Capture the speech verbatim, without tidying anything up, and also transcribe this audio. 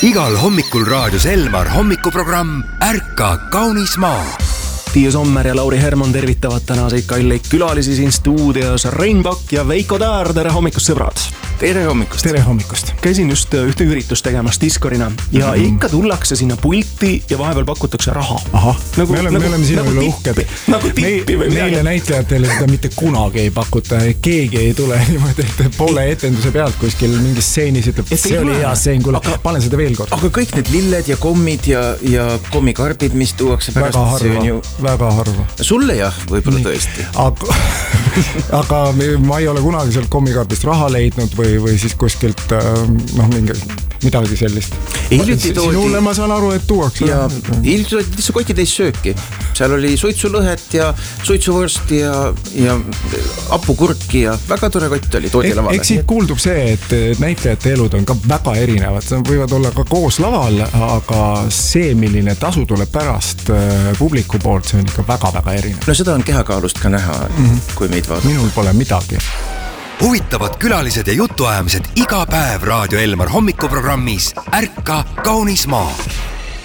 igal hommikul raadios Elmar hommikuprogramm Ärka kaunis maa. Tiia Sommer ja Lauri Herman tervitavad tänaseid kalleid külalisi siin stuudios. Rein Pakk ja Veiko Taar, tere hommikust sõbrad. Tere hommikust. Tere hommikust. Käisin just ühte üritust tegemas Discorina ja mm-hmm. ikka tullakse sinna pulti ja vahepeal pakutakse raha. Aha, nagu, me oleme, nagu, me oleme sinu üle uhked. Nagu tippi või midagi. Meile näitlejatele seda mitte kunagi ei pakuta. Keegi ei tule niimoodi, et poole etenduse pealt kuskil mingis stseenis ütleb, see oli hea stseen, kuule, pane seda veel kord. Aga kõik need lilled ja kommid ja, ja kommikarbid, mis tuuakse pärast, väga harva, ju... väga harva. Sulle jah, võib-olla tõesti. Aga, aga ma ei ole kunagi sealt kommikarbist raha leidnud või, või siis kuskilt noh, mingi, midagi sellist. Hiljuti toodi... Sinule ma saan aru, et tuuakse. Ja hiljuti toodi lihtsalt kotitäis sööki. Seal oli suitsulõhet ja suitsuvõrst ja, ja apukurki ja väga tore kott oli toodi lavale. Eks siit kuuldub see, et näitlejate elud on ka väga erinevad. Nad võivad olla ka koos laval, aga see, milline tasu tuleb pärast publiku poolt, see on ikka väga-väga erinev. No seda on kehakaalust ka näha, mm-hmm. kui meid vaadata. Minul pole midagi. Huvitavad külalised ja jutuajamised iga päev Raadio Elmar hommikuprogrammis Ärka kaunis maa.